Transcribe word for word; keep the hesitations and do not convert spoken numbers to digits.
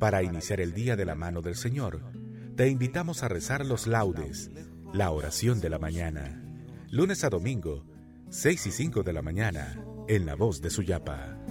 Para iniciar el día de la mano del Señor, te invitamos a rezar los laudes, la oración de la mañana, lunes a domingo, seis y cinco de la mañana, en La Voz de Suyapa.